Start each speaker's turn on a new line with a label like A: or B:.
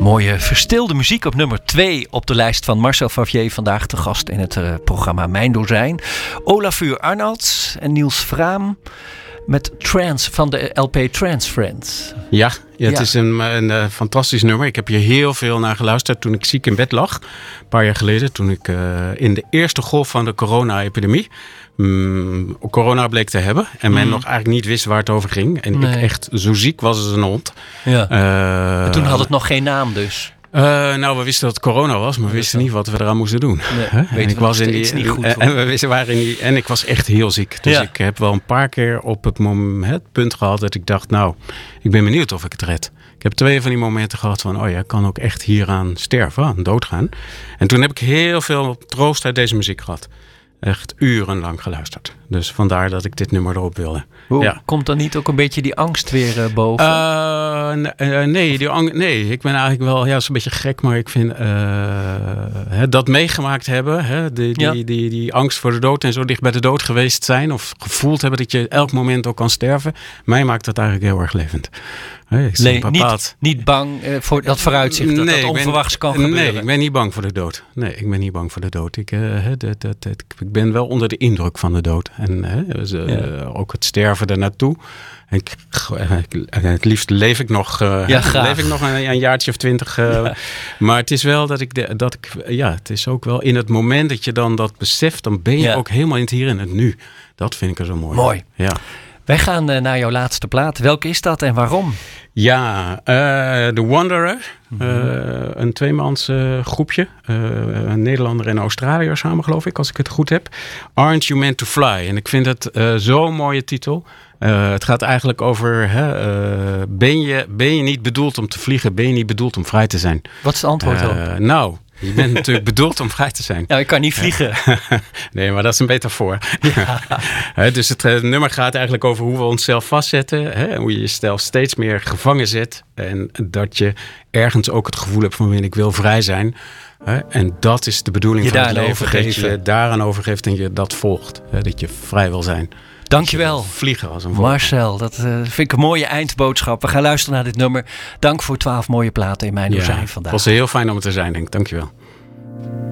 A: Mooie verstilde muziek op nummer 2 op de lijst van Marcel Favier. Vandaag te gast in het programma Mijn Dozijn. Olafur Arnalds en Niels Vraam met Trance van de LP Trance Friends.
B: Ja, het is een fantastisch nummer. Ik heb hier heel veel naar geluisterd toen ik ziek in bed lag. Een paar jaar geleden, toen ik in de eerste golf van de corona-epidemie corona bleek te hebben. En men nog eigenlijk niet wist waar het over ging. En ik echt zo ziek was als een hond.
A: Ja. En toen had het nog geen naam dus.
B: We wisten dat het corona was, maar we wisten niet wat we eraan moesten doen.
A: Nee, ik was niet goed.
B: En ik was echt heel ziek. Dus ik heb wel een paar keer op het punt gehad dat ik dacht, ik ben benieuwd of ik het red. Ik heb 2 van die momenten gehad van, ik kan ook echt hieraan sterven, aan doodgaan. En toen heb ik heel veel troost uit deze muziek gehad. Echt urenlang geluisterd. Dus vandaar dat ik dit nummer erop wilde.
A: Komt dan niet ook een beetje die angst weer boven?
B: Nee, ik ben eigenlijk wel... Ja, het is een beetje gek, maar ik vind... dat meegemaakt hebben... Die angst voor de dood en zo dicht bij de dood geweest zijn... of gevoeld hebben dat je elk moment ook kan sterven... mij maakt dat eigenlijk heel erg levend.
A: Niet bang voor dat vooruitzicht dat dat onverwachts kan gebeuren?
B: Nee, ik ben niet bang voor de dood. Ik ben wel onder de indruk van de dood. En ook het sterven ernaartoe. Het liefst leef ik nog, een jaartje of 20. Maar het is wel het is ook wel in het moment dat je dan dat beseft, dan ben je ook helemaal in het hier en het nu. Dat vind ik er zo mooi.
A: Mooi.
B: Ja.
A: Wij gaan naar jouw laatste plaat. Welke is dat en waarom?
B: Ja, The Wanderer. Een tweemans groepje. Een Nederlander en een Australiër samen, geloof ik, als ik het goed heb. Aren't You Meant to Fly? En ik vind het zo'n mooie titel. Het gaat eigenlijk over... ben je niet bedoeld om te vliegen? Ben je niet bedoeld om vrij te zijn?
A: Wat is het antwoord dan?
B: Je bent natuurlijk bedoeld om vrij te zijn.
A: Nou, ik kan niet vliegen.
B: Nee, maar dat is een metafoor. Ja. Dus het nummer gaat eigenlijk over hoe we onszelf vastzetten. Hoe je jezelf steeds meer gevangen zet. En dat je ergens ook het gevoel hebt van ik wil vrij zijn. En dat is de bedoeling van het leven. Dat je daaraan overgeeft en je dat volgt. Dat je vrij wil zijn.
A: Dankjewel.
B: Vliegen als een vogel.
A: Marcel, dat vind ik een mooie eindboodschap. We gaan luisteren naar dit nummer. Dank voor 12 mooie platen in Mijn Dozijn vandaag.
B: Het was heel fijn om er te zijn, denk ik. Dankjewel.